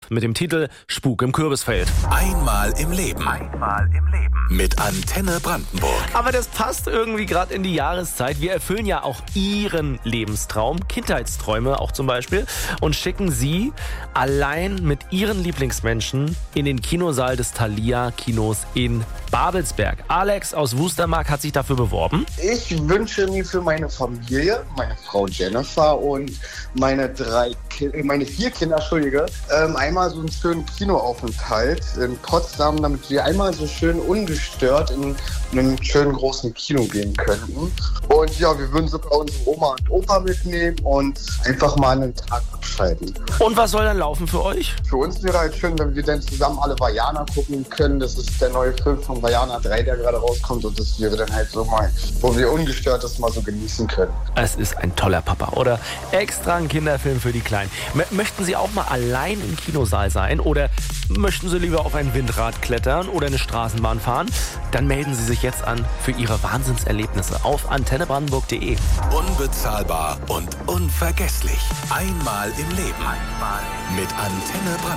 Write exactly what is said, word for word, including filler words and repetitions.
mit dem Titel Spuk im Kürbisfeld. Einmal im Leben. Einmal im Leben. Mit Antenne Brandenburg. Aber das passt irgendwie gerade in die Jahreszeit. Wir erfüllen ja auch Ihren Lebenstraum, Kindheitsträume auch zum Beispiel, und schicken Sie allein mit Ihren Lieblingsmenschen in den Kinosaal des Thalia Kinos in Babelsberg. Alex aus Wustermark hat sich dafür beworben. Ich wünsche mir für meine Familie, meine Frau Jennifer und meine drei, Ki- meine vier Kinder, Entschuldige, ähm, einmal so einen schönen Kinoaufenthalt in Potsdam, damit wir einmal so schön ungestört in, in einen schönen großen Kino gehen könnten. Und ja, wir würden sogar unsere Oma und Opa mitnehmen und einfach mal einen Tag abschalten. Und was soll dann laufen für euch? Für uns wäre halt schön, wenn wir dann zusammen alle Vajana gucken können. Das ist der neue Film von Vajana drei, der gerade rauskommt, und das wäre dann halt so mal, wo wir ungestört das mal so genießen können. Es ist ein toller Papa, oder? Extra ein Kinderfilm für die Kleinen. M- möchten Sie auch mal allein im Kinosaal sein oder möchten Sie lieber auf ein Windrad klettern oder eine Straßenbahn fahren? Dann melden Sie sich jetzt an für Ihre Wahnsinnserlebnisse auf antenne brandenburg punkt de. Unbezahlbar und unvergesslich. Einmal im Leben. Einmal Mit Antenne Brandenburg.